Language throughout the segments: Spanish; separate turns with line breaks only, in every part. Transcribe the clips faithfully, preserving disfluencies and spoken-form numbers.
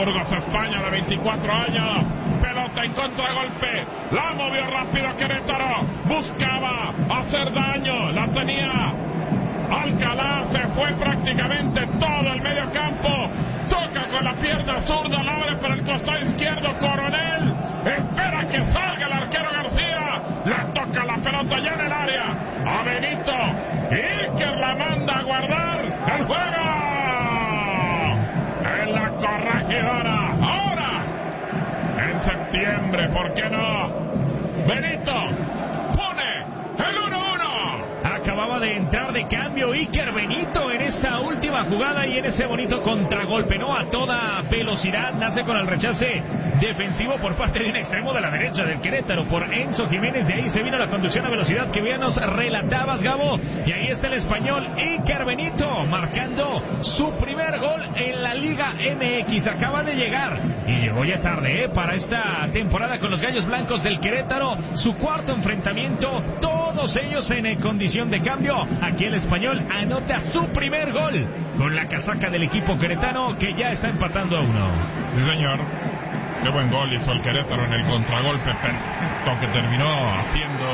Burgos, España, de veinticuatro años. Pelota en contragolpe. La movió rápido Querétaro. Buscaba hacer daño. La tenía Alcalá. Se fue prácticamente todo el medio campo. Toca con la pierna zurda. La abre para el costado izquierdo. Coronel. Espera que salga el arquero García. Le toca la pelota ya en el área a Benito. Iker la manda a guardar. El juego en la Corregidora. Ahora, en septiembre, ¿por qué no? Benito pone el uno uno.
Acababa de entrar de cambio Iker Benito en esta última jugada y en ese bonito contragolpe, ¿no? A toda velocidad, nace con el rechace defensivo por parte de un extremo de la derecha del Querétaro por Enzo Jiménez. De ahí se vino la conducción a velocidad que bien nos relatabas, Gabo. Y ahí está el español Iker Benito marcando su primer gol en la Liga M X. Acaba de llegar y llegó ya tarde, ¿eh? Para esta temporada con los Gallos Blancos del Querétaro. Su cuarto enfrentamiento, todos ellos en condición de cambio. Aquí el español anota su primer gol con la casaca del equipo queretano, que ya está empatando a uno.
Sí, señor. Qué buen gol hizo el Querétaro en el contragolpe perfecto que terminó haciendo.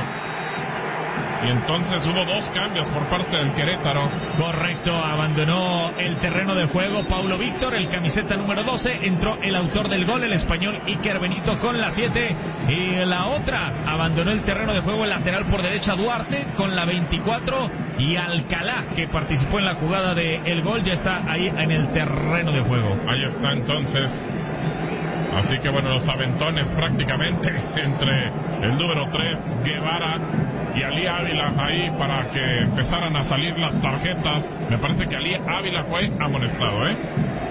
Y entonces hubo dos cambios por parte del Querétaro.
Correcto, abandonó el terreno de juego Paulo Víctor, el camiseta número doce. Entró el autor del gol, el español Iker Benito, con la siete. Y la otra, abandonó el terreno de juego el lateral por derecha Duarte con la veinticuatro. Y Alcalá, que participó en la jugada del gol, ya está ahí en el terreno de juego.
Ahí está entonces. Así que bueno, los aventones prácticamente entre el número tres, Guevara, y Ali Ávila ahí para que empezaran a salir las tarjetas. Me parece que Ali Ávila fue amonestado, ¿eh?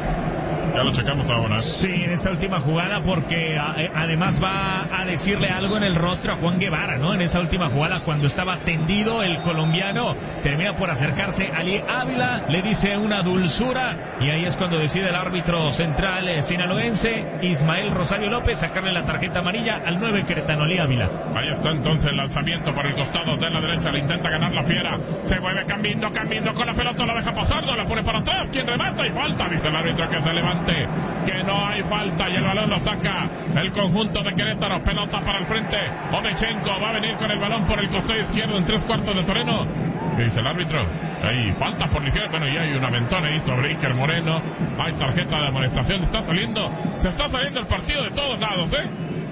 Ya lo checamos ahora.
Sí, en esta última jugada, porque a, además va a decirle algo en el rostro a Juan Guevara, ¿no? En esa última jugada, cuando estaba tendido el colombiano, termina por acercarse a Ali Ávila, le dice una dulzura, y ahí es cuando decide el árbitro central eh, sinaloense, Ismael Rosario López, sacarle la tarjeta amarilla al nueve queretano, Ali Ávila.
Ahí está entonces el lanzamiento por el costado de la derecha, le intenta ganar la Fiera, se mueve cambiando, cambiando con la pelota, la deja pasar, no la pone para atrás, quien remata y falta, dice el árbitro que se levanta, que no hay falta y el balón lo saca el conjunto de Querétaro. Pelota para el frente, Omechenko va a venir con el balón por el costado izquierdo en tres cuartos de terreno. ¿Qué dice el árbitro? Hay falta por la izquierda. Bueno, y hay un aventón ahí sobre Iker Moreno. Hay tarjeta de amonestación. Está saliendo, se está saliendo el partido de todos lados, ¿eh?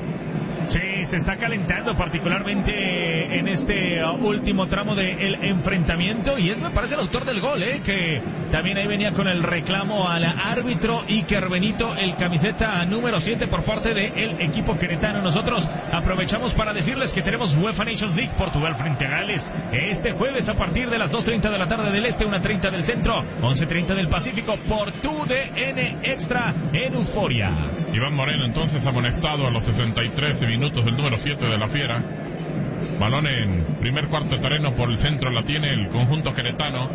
Sí, se está calentando particularmente en este último tramo del enfrentamiento, y es, me parece, el autor del gol, ¿eh? Que también ahí venía con el reclamo al árbitro Iker Benito, el camiseta número siete por parte del equipo queretano. Nosotros aprovechamos para decirles que tenemos UEFA Nations League Portugal frente a Gales este jueves a partir de las dos treinta de la tarde del este, una treinta del centro, once treinta del Pacífico, por tu D N Extra en Euforia.
Iván Moreno entonces amonestado a los sesenta y tres minutos, el número siete de la Fiera. Balón en primer cuarto de terreno por el centro, la tiene el conjunto queretano.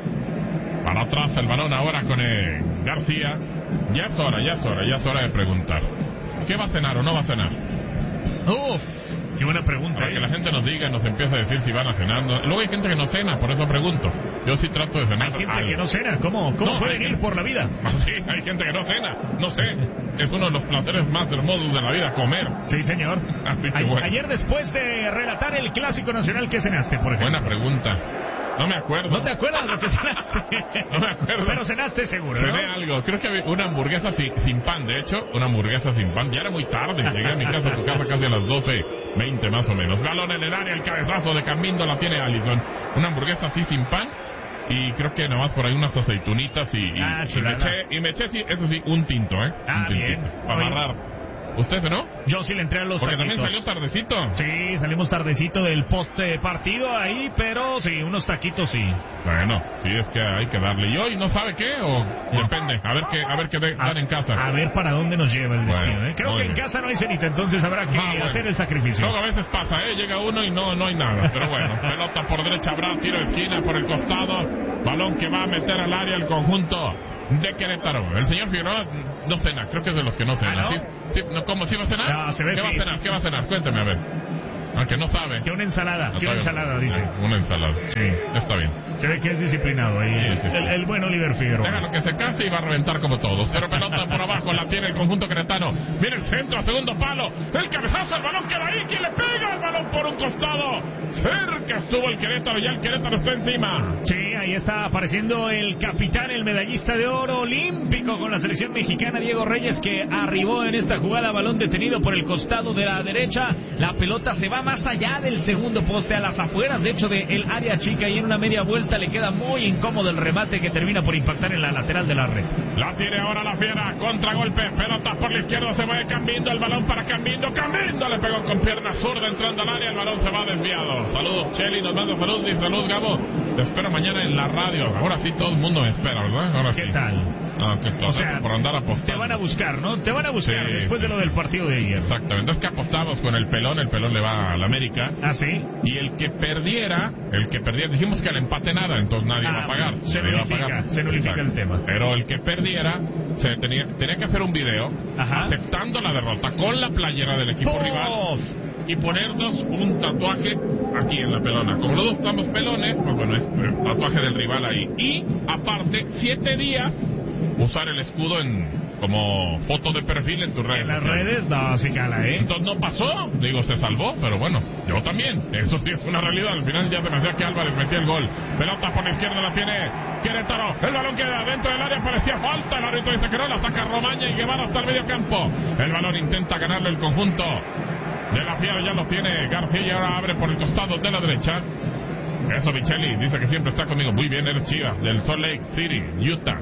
Para atrás el balón ahora con el García. Ya es hora, ya es hora, ya es hora de preguntar. ¿Qué va a cenar o no va a cenar?
Uf, qué buena pregunta.
Para
¿eh?
que la gente nos diga, nos empiece a decir si van a cenar. Luego hay gente que no cena, por eso pregunto. Yo sí trato de cenar.
Hay gente
algo.
que no cena, ¿cómo, cómo
No,
pueden
hay
ir
gente...
por la vida?
Sí, hay gente que no cena, no sé. Es uno de los placeres más hermosos de la vida, comer.
Sí, señor.
Así que
A-
bueno.
Ayer, después de relatar el Clásico Nacional, ¿qué cenaste, por ejemplo?
Buena pregunta. No me acuerdo.
¿No te acuerdas lo que cenaste?
No me acuerdo.
Pero cenaste seguro, ¿no?
Cené algo. Creo que había una hamburguesa sin, sin pan. De hecho, una hamburguesa sin pan. Ya era muy tarde. Llegué a mi casa, a tu casa, casi a las doce veinte más o menos. Balón en el área, el cabezazo de Cambindo la tiene Allison. Una hamburguesa así sin pan. Y creo que nomás por ahí unas aceitunitas y, y,
Ah,
y me eché, y me eché, sí, eso sí, un tinto, ¿eh?
Ah,
un tintito,
bien.
para
Oye.
amarrar. ¿Usted cenó?
Yo sí le entré a los
Porque
taquitos.
también salió tardecito.
Sí, salimos tardecito del post partido ahí, pero sí, unos taquitos sí.
Bueno, sí, es que hay que darle. ¿Y hoy no sabe qué? ¿O depende? A ver qué, a ver qué de- dan en casa.
A ver para dónde nos lleva el destino,
Bueno,
¿eh? Creo
muy
que en
bien.
casa no hay cenita, entonces habrá que
Ah, bueno.
hacer el sacrificio.
Luego a veces pasa, ¿eh? Llega uno y no, no hay nada. Pero bueno, pelota por derecha, habrá tiro de esquina por el costado. Balón que va a meter al área el conjunto de Querétaro. El señor Figueroa no cena, creo que es de los que no cena.
¿Ah, no?
¿Sí? ¿Sí? ¿No? ¿Cómo? ¿Sí va a cenar?
No, se ve
¿Qué va a
que-
cenar? ¿Qué va a cenar? Cuéntame, a ver. Aunque no sabe.
Que una ensalada,
no,
que una ensalada, dice.
Una ensalada.
Sí.
Está bien.
Se ve que es disciplinado ahí. Sí, sí, sí. El, el buen Oliver Figueroa.
Déjalo que se case y va a reventar como todos. Pero pelota por abajo, la tiene el conjunto queretano. Viene el centro, segundo palo. El cabezazo, el balón queda ahí. ¿Quién le pega el balón por un costado? Cerca estuvo el Querétaro, ya el Querétaro está encima.
Sí, ahí está apareciendo el capitán, el medallista de oro olímpico con la selección mexicana, Diego Reyes, que arribó en esta jugada, balón detenido por el costado de la derecha. La pelota se va más allá del segundo poste, a las afueras, de hecho, del área chica, y en una media vuelta le queda muy incómodo el remate que termina por impactar en la lateral de la red.
La tiene ahora la Fiera, contragolpe, pelota por la izquierda, se va Cambindo, el balón para Cambindo, Cambindo le pegó con pierna zurda entrando al área, el balón se va desviado. Saludos, Cheli, nos manda saludos, dice salud, Gabo. Te espero mañana en la radio. Ahora sí todo el mundo me espera, ¿verdad? Ahora
¿Qué
sí.
tal?
Ah, que
o sea,
por andar apostando.
Te van a buscar, ¿no? Te van a buscar sí, después sí, de lo del partido de ayer.
Exactamente. Es que apostamos con el pelón, el pelón le va al América.
Ah, sí.
Y el que perdiera, el que perdiera, dijimos que al empate nada, entonces nadie ah, va a pagar.
Se nulifica, se nulifica el tema.
Pero el que perdiera, se tenía, tenía que hacer un video Ajá. aceptando la derrota con la playera del equipo
¡Oh!
rival. Y ponernos un tatuaje aquí en la pelona. Como los dos estamos pelones, pues bueno, es el tatuaje del rival ahí. Y aparte, siete días, usar el escudo en como foto de perfil en tus redes.
En las redes, no, sí cala, ¿eh?
Entonces no pasó, digo, se salvó, pero bueno, yo también. Eso sí es una realidad. Al final ya se me hacía que Álvarez metía el gol. Pelota por la izquierda la tiene Querétaro. El balón queda dentro del área, parecía falta. El árbitro dice que no, la saca Romaña y Guevara hasta el medio campo. El balón intenta ganarlo el conjunto de la Fiera, ya lo tiene García y ahora abre por el costado de la derecha. Eso, Micheli, dice que siempre está conmigo. Muy bien, eres Chivas, del Salt Lake City, Utah.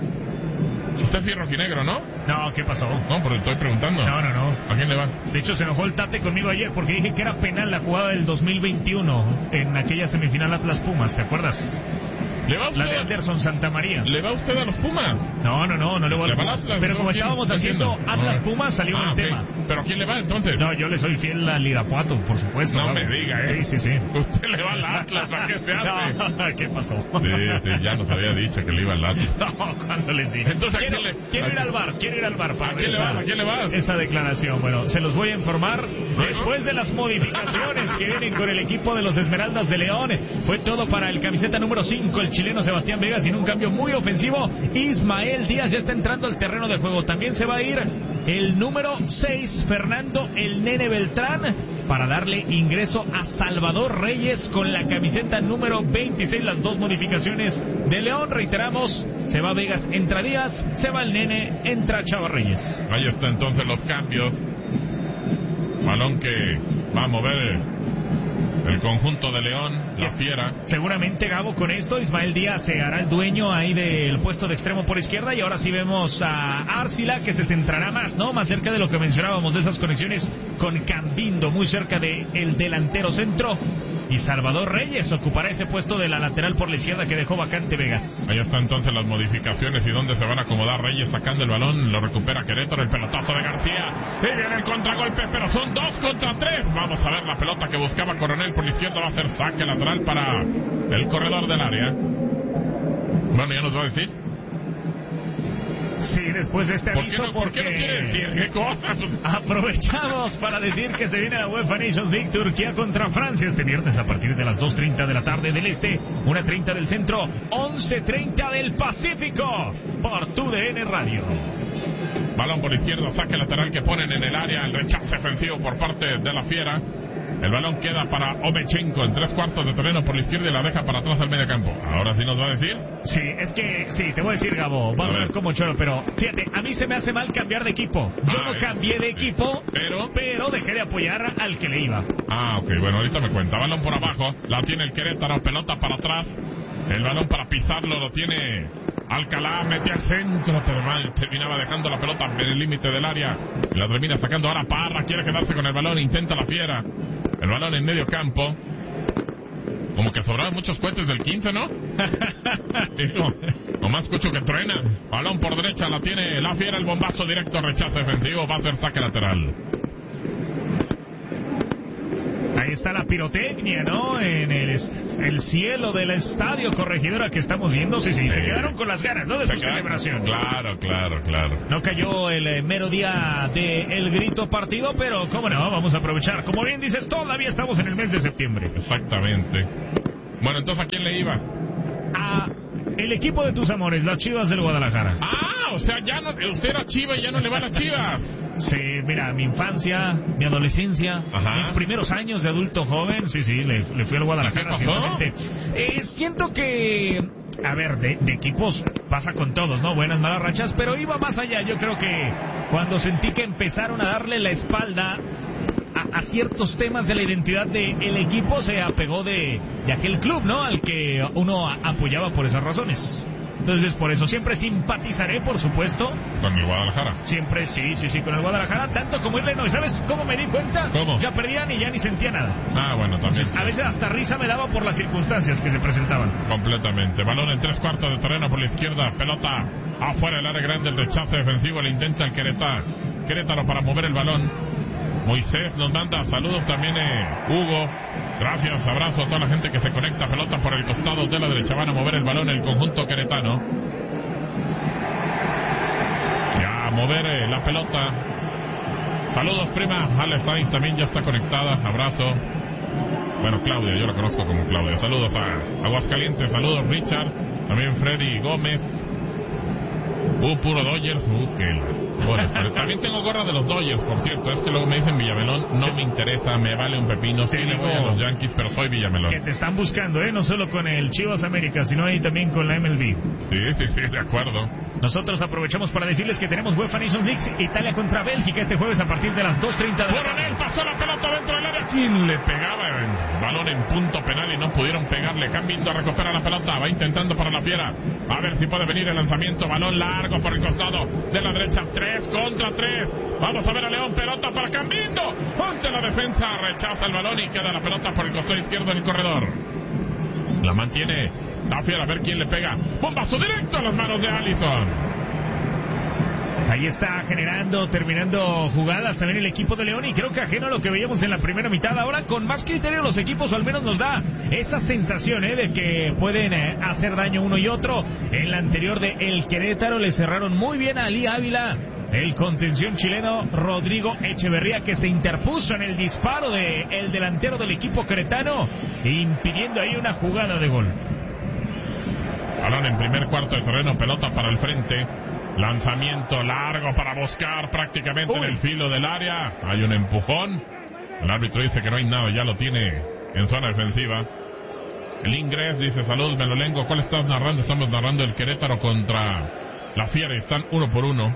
Usted sí es rojinegro, ¿no?
No, ¿qué pasó?
No, pero estoy preguntando.
No, no, no.
¿A quién le va?
De hecho, se enojó el Tate conmigo ayer porque dije que era penal la jugada del dos mil veintiuno en aquella semifinal Atlas Pumas, ¿te acuerdas?
¿Le va usted
la de Anderson Santamaría.
¿Le va usted a los Pumas?
No, no, no, no le voy a los Pumas. Atlas, pero como estábamos haciendo Atlas Pumas, salió ah, el okay. tema.
¿Pero a quién le va entonces?
No, yo le soy fiel al Irapuato, por supuesto.
No, no me diga, ¿eh?
Sí, sí, sí.
Usted le va al Atlas, ¿a qué se hace?
No, ¿qué pasó?
Sí, sí, ya nos había dicho que le iba al Atlas.
No, cuando les dije.
Entonces,
quiero,
¿a quién le...
quiero ir al bar, quiero ir al bar. Para
¿A quién
esa,
le va? ¿A quién le va?
Esa declaración, bueno, se los voy a informar. Después de las modificaciones que vienen con el equipo de los Esmeraldas de León, fue todo para el camiseta número cinco, el chileno Sebastián Vega, sin un cambio muy ofensivo. Ismael Díaz ya está entrando al terreno de juego. También se va a ir el número seis, Fernando el Nene Beltrán, para darle ingreso a Salvador Reyes con la camiseta número veintiséis. Las dos modificaciones de León, reiteramos, se va Vegas, entra Díaz, se va el Nene, entra Chava Reyes.
Ahí está entonces los cambios. Balón que va a mover el conjunto de León, la Fiera.
Seguramente, Gabo, con esto Ismael Díaz se hará el dueño ahí del puesto de extremo por izquierda, y ahora sí vemos a Arcila, que se centrará más, ¿no? Más cerca de lo que mencionábamos, de esas conexiones con Cambindo, muy cerca del delantero centro. Y Salvador Reyes ocupará ese puesto de la lateral por la izquierda que dejó vacante Vegas.
Ahí están entonces las modificaciones y dónde se van a acomodar. Reyes sacando el balón, lo recupera Querétaro, el pelotazo de García. Y viene el contragolpe, pero son dos contra tres. Vamos a ver la pelota que buscaba Coronel por la izquierda. Va a ser saque lateral para el corredor del área. Bueno, ya nos va a decir.
Sí, después de este aviso,
¿Por qué no, ¿por qué no quiere decir qué cosa?
Aprovechamos para decir que se viene la UEFA Nations League, Turquía contra Francia este viernes a partir de las dos treinta de la tarde del este, una treinta del centro, once treinta del Pacífico, por tu D N Radio.
Balón por izquierda, saque lateral que ponen en el área, el rechazo ofensivo por parte de la Fiera. El balón queda para Omechenko en tres cuartos de terreno por la izquierda y la deja para atrás al medio campo. Ahora sí nos va a decir.
Sí, es que, sí, te voy a decir, Gabo, vas a, a ver cómo choro, pero fíjate, a mí se me hace mal cambiar de equipo. Yo ah, no cambié de equipo, pero pero dejé de apoyar al que le iba.
Ah, ok, bueno, ahorita me cuenta. Balón por abajo, la tiene el Querétaro, pelota para atrás. El balón para pisarlo lo tiene Alcalá, metía al centro, terminaba dejando la pelota en el límite del área. La termina sacando ahora Parra, quiere quedarse con el balón, intenta la Fiera. El balón en medio campo. Como que sobraban muchos cohetes del quince, ¿no? Digo, nomás escucho que truena. Balón por derecha, la tiene la Fiera, el bombazo directo, rechazo defensivo, va a ser saque lateral.
Ahí Ahí está la pirotecnia, ¿no? En el, el cielo del estadio Corregidora que estamos viendo. Sí, sí, sí. Se quedaron con las ganas, ¿no? De se su quedaron, celebración.
Claro, claro, claro.
No cayó el eh, mero día del grito partido, pero cómo no, vamos a aprovechar. Como bien dices, todavía estamos en el mes de septiembre.
Exactamente. Bueno, entonces, ¿a quién le iba?
A el equipo de tus amores, las Chivas del Guadalajara.
Ah, o sea, ya no, usted era Chiva y ya no le va a las Chivas.
Sí, mira, mi infancia, mi adolescencia, Ajá. mis primeros años de adulto joven, sí, sí, le, le fui al Guadalajara, ciertamente. Eh, siento que, a ver, de, de equipos pasa con todos, ¿no? Buenas, malas rachas, pero iba más allá. Yo creo que cuando sentí que empezaron a darle la espalda a, a ciertos temas de la identidad del equipo, se apegó de, de aquel club, ¿no? Al que uno a, apoyaba por esas razones. Entonces, por eso siempre simpatizaré, por supuesto.
¿Con el Guadalajara?
Siempre, sí, sí, sí, con el Guadalajara, tanto como el Leno. ¿Y sabes cómo me di cuenta?
¿Cómo?
Ya perdían y ya ni sentía nada.
Ah, bueno, también.
Entonces, a veces hasta risa me daba por las circunstancias que se presentaban.
Completamente. Balón en tres cuartos de terreno por la izquierda. Pelota afuera del área grande. El rechazo defensivo le intenta el Querétaro. Querétaro para mover el balón. Moisés nos manda saludos también, eh, Hugo. Gracias, abrazo a toda la gente que se conecta. Pelota por el costado de la derecha. Van a mover el balón el conjunto queretano. Ya, a mover eh, la pelota. Saludos, prima. Alex Sainz también ya está conectada. Abrazo. Bueno, Claudia, yo la conozco como Claudia. Saludos a Aguascalientes. Saludos, Richard. También Freddy Gómez. Uh, puro Dodgers. Uh, que... Bueno, también tengo gorra de los Dodgers, por cierto. Es que luego me dicen Villamelón, no me interesa, me vale un pepino. Sí, le voy a los Yankees, pero soy Villamelón.
Que te están buscando, ¿eh? No solo con el Chivas América, sino ahí también con la M L B.
Sí, sí, sí, de acuerdo.
Nosotros aprovechamos para decirles que tenemos UEFA Nations League, Italia contra Bélgica este jueves a partir de las dos treinta de la tarde.
Coronel pasó la pelota dentro del área. ¿Quién le pegaba? El balón en punto penal y no pudieron pegarle. Cambindo recupera la pelota, va intentando para la Fiera. A ver si puede venir el lanzamiento. Balón largo por el costado de la derecha. Tres contra tres. Vamos a ver a León. Pelota para Cambindo. Ante la defensa rechaza el balón y queda la pelota por el costado izquierdo en el corredor. La mantiene la Fiera, a ver quién le pega. Bombazo directo a las manos de Allison.
Ahí está generando, terminando jugadas también el equipo de León, y creo que ajeno a lo que veíamos en la primera mitad, ahora con más criterio los equipos, o al menos nos da esa sensación ¿eh? de que pueden eh, hacer daño uno y otro. En la anterior de El Querétaro le cerraron muy bien a Ali Ávila, el contención chileno Rodrigo Echeverría, que se interpuso en el disparo del de delantero del equipo queretano, impidiendo ahí una jugada de gol.
Balón en primer cuarto de terreno, pelota para el frente. Lanzamiento largo para buscar prácticamente Uy. en el filo del área. Hay un empujón. El árbitro dice que no hay nada, ya lo tiene en zona defensiva. El Ingres dice: salud, Melolengo, ¿cuál estás narrando? Estamos narrando el Querétaro contra la Fiera. Están uno por uno.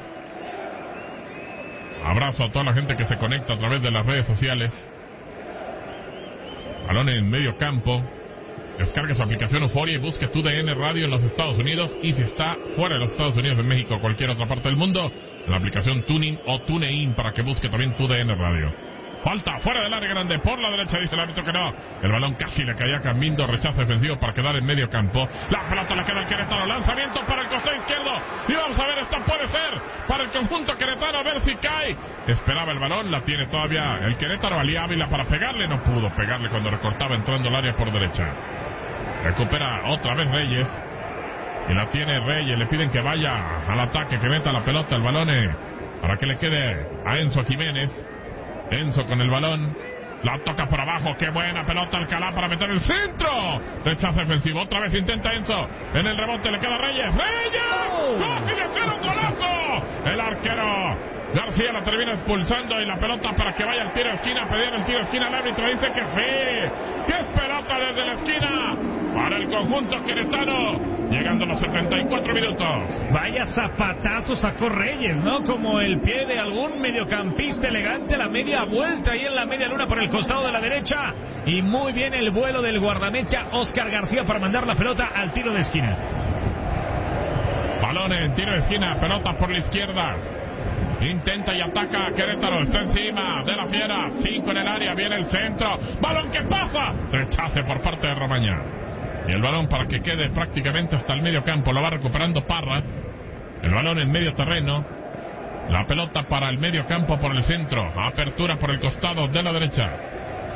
Abrazo a toda la gente que se conecta a través de las redes sociales. Balón en medio campo. Descargue su aplicación Euforia y busque Tu D N Radio en los Estados Unidos. Y si está fuera de los Estados Unidos, en México o cualquier otra parte del mundo, la aplicación Tuning o TuneIn para que busque también Tu D N Radio. Falta fuera del área grande por la derecha, dice el árbitro que no. El balón casi le caía a Cambindo, rechazo defensivo para quedar en medio campo. La pelota le queda al Querétaro, lanzamiento para el costado izquierdo. Y vamos a ver, esta puede ser para el conjunto queretano, a ver si cae. Esperaba el balón, la tiene todavía el Querétaro. Ali Ávila para pegarle, no pudo pegarle cuando recortaba entrando al área por derecha. Recupera otra vez Reyes. Y la tiene Reyes. Le piden que vaya al ataque, que meta la pelota, el balón eh, para que le quede a Enzo Jiménez. Enzo con el balón. La toca por abajo. Qué buena pelota Alcalá para meter el centro. Rechaza defensivo. Otra vez intenta Enzo. En el rebote le queda Reyes. ¡Reyes!
Oh.
¡Casi de hacer un golazo! El arquero García la termina expulsando. Y la pelota para que vaya al tiro de esquina. Pedían el tiro de esquina. El árbitro dice que sí. Que es pelota desde la esquina para el conjunto queretano. Llegando a los setenta y cuatro minutos.
Vaya zapatazo sacó Reyes, ¿no? Como el pie de algún mediocampista elegante. La media vuelta ahí en la media luna por el costado de la derecha. Y muy bien el vuelo del guardameta Oscar García para mandar la pelota al tiro de esquina.
Balón en tiro de esquina. Pelota por la izquierda. Intenta y ataca Querétaro. Está encima de la Fiera. Cinco en el área. Viene el centro. Balón que pasa. Rechace por parte de Romaña. Y el balón para que quede prácticamente hasta el medio campo. Lo va recuperando Parra. El balón en medio terreno. La pelota para el medio campo por el centro. Apertura por el costado de la derecha.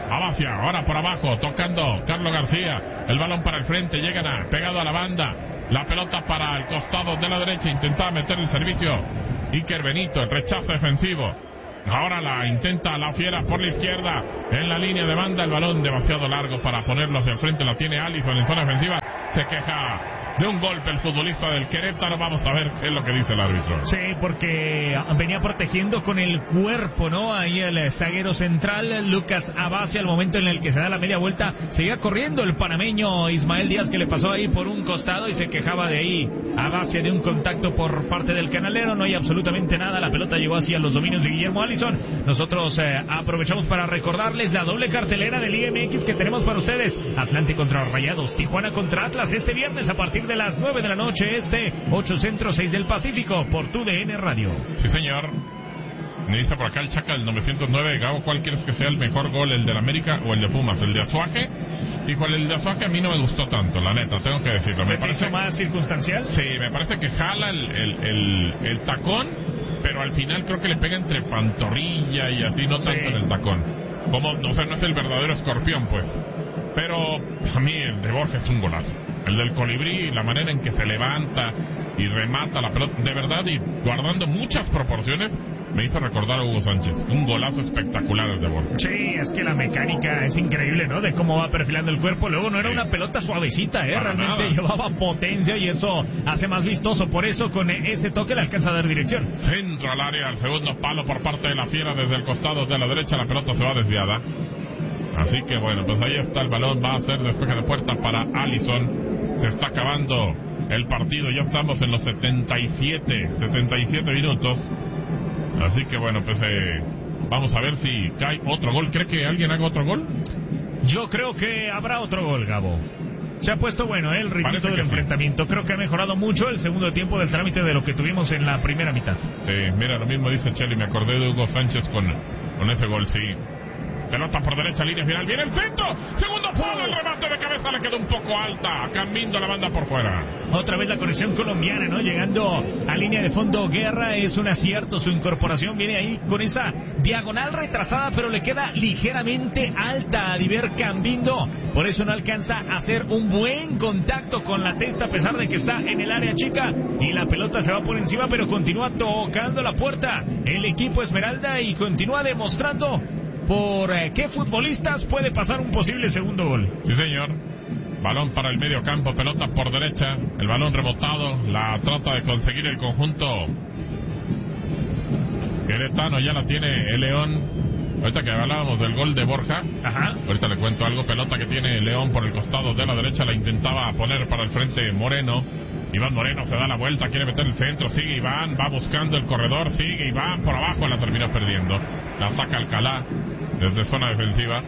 Abacia, ahora por abajo, tocando Carlos García. El balón para el frente, llegan a, pegado a la banda. La pelota para el costado de la derecha, intentaba meter el servicio Iker Benito, el rechazo defensivo. Ahora la intenta la Fiera por la izquierda, en la línea de banda, el balón demasiado largo para ponerlo hacia el frente, la tiene Alisson en zona ofensiva, se queja de un golpe el futbolista del Querétaro. Vamos a ver qué es lo que dice el árbitro.
Sí, porque venía protegiendo con el cuerpo, ¿no? Ahí el zaguero central, Lucas Abacia, al momento en el que se da la media vuelta, seguía corriendo el panameño Ismael Díaz, que le pasó ahí por un costado y se quejaba de ahí Abacia de un contacto por parte del canalero. No hay absolutamente nada, la pelota llegó hacia los dominios de Guillermo Alisson. Nosotros eh, aprovechamos para recordarles la doble cartelera del I M X que tenemos para ustedes. Atlante contra Rayados, Tijuana contra Atlas, este viernes a partir de las nueve de la noche, este, ocho Centro, seis del Pacífico, por tu D N Radio.
Sí, señor. Me dice por acá el Chaca del novecientos nueve, Gabo, ¿cuál quieres que sea el mejor gol, el del América o el de Pumas? ¿El de Azuaje? Híjole, el de Azuaje a mí no me gustó tanto, la neta, tengo que decirlo.
¿Se
me
te
parece
hizo más circunstancial?
Sí, me parece que jala el, el, el, el tacón, pero al final creo que le pega entre pantorrilla y así, no
sí.
tanto en el tacón. Como, o sea, no es el verdadero escorpión, pues. Pero a mí el de Borja es un golazo. El del colibrí, la manera en que se levanta y remata la pelota, de verdad, y guardando muchas proporciones, me hizo recordar a Hugo Sánchez. Un golazo espectacular el de Borja.
Sí, es que la mecánica es increíble, ¿no? De cómo va perfilando el cuerpo. Luego no era sí. una pelota suavecita, ¿eh? Para Realmente nada. Llevaba potencia y eso hace más vistoso. Por eso con ese toque le alcanza a dar dirección.
Centro al área, al segundo palo por parte de la Fiera desde el costado de la derecha. La pelota se va desviada. Así que bueno, pues ahí está el balón. Va a ser despeje de puerta para Alisson. Se está acabando el partido. Ya estamos en los setenta y siete minutos. Así que bueno, pues eh, vamos a ver si cae otro gol. ¿Cree que alguien haga otro gol?
Yo creo que habrá otro gol, Gabo. Se ha puesto bueno ¿eh? el ritmo del enfrentamiento. Sí. Creo que ha mejorado mucho el segundo tiempo del trámite de lo que tuvimos en la primera mitad.
Sí, mira, lo mismo dice Chely. Me acordé de Hugo Sánchez con, con ese gol, sí. Pelota por derecha, línea final, viene el centro, segundo palo, el remate de cabeza le quedó un poco alta, cambiando la banda por fuera.
Otra vez la conexión colombiana, ¿no? Llegando a línea de fondo, Guerra, es un acierto, su incorporación viene ahí con esa diagonal retrasada, pero le queda ligeramente alta a Diver Cambindo, por eso no alcanza a hacer un buen contacto con la testa, a pesar de que está en el área chica, y la pelota se va por encima, pero continúa tocando la puerta el equipo Esmeralda y continúa demostrando por eh, qué futbolistas puede pasar un posible segundo gol.
Sí, señor. Balón para el medio campo, pelota por derecha, el balón rebotado, la trata de conseguir el conjunto queretano, ya la tiene el León. Ahorita que hablábamos del gol de Borja,
Ajá.
ahorita le cuento algo, pelota que tiene el León por el costado de la derecha, la intentaba poner para el frente Moreno. Iván Moreno se da la vuelta, quiere meter el centro, sigue Iván, va buscando el corredor, sigue Iván por abajo, la termina perdiendo. La saca Alcalá desde zona defensiva.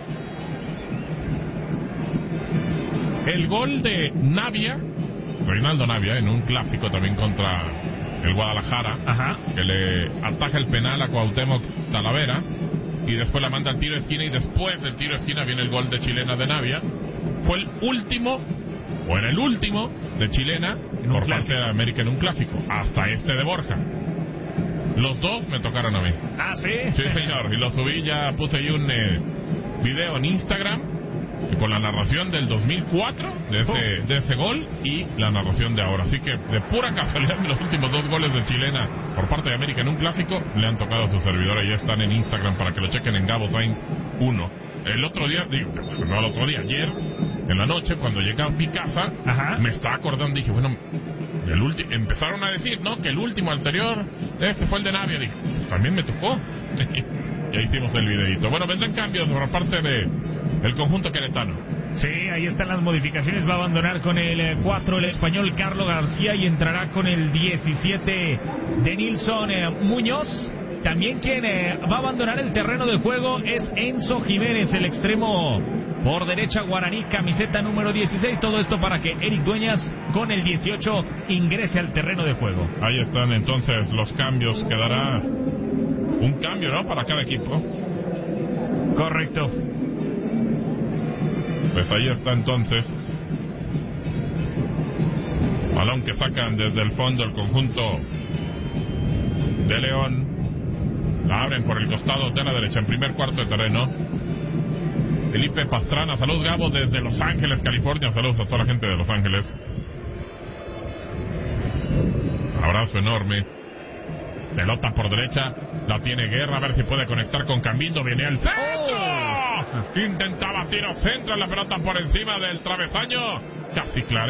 El gol de Navia, Reinaldo Navia, en un clásico también contra el Guadalajara,
Ajá.
que le ataja el penal a Cuauhtémoc Talavera y después la manda al tiro de esquina, y después del tiro de esquina viene el gol de Chilena de Navia. Fue el último, o era el último de Chilena por parte de América en un clásico, hasta este de Borja. Los dos me tocaron a mí.
Ah, ¿sí?
Sí, señor, y lo subí, ya puse ahí un eh, video en Instagram y con la narración del dos mil cuatro de ese, de ese gol y la narración de ahora. Así que de pura casualidad los últimos dos goles de Chilena por parte de América en un clásico le han tocado a su servidora y ya están en Instagram para que lo chequen en Gabo Sainz uno. El otro día, digo, no el otro día, ayer en la noche cuando llegué a mi casa,
Ajá.
me estaba acordando, dije, bueno, el último, empezaron a decir, ¿no? Que el último anterior, este fue el de Navia. Dije, también me tocó. Y ahí hicimos el videito. Bueno, vendrán cambios por parte de el conjunto queretano.
Sí, ahí están las modificaciones. Va a abandonar con el cuatro el español Carlos García y entrará con el diecisiete de Nilson eh, Muñoz. También quien eh, va a abandonar el terreno de juego es Enzo Jiménez, el extremo por derecha guaraní, camiseta número dieciséis. Todo esto para que Eric Dueñas con el dieciocho ingrese al terreno de juego.
Ahí están entonces los cambios. Quedará un cambio, ¿no? Para cada equipo.
Correcto.
Pues ahí está entonces. Balón que sacan desde el fondo el conjunto de León. La abren por el costado de la derecha en primer cuarto de terreno. Felipe Pastrana, saludos Gabo desde Los Ángeles, California. Saludos a toda la gente de Los Ángeles. Abrazo enorme. Pelota por derecha, la tiene Guerra, a ver si puede conectar con Cambindo, viene al centro. Oh. Intentaba tiro centro, la pelota por encima del travesaño. Casi Claret.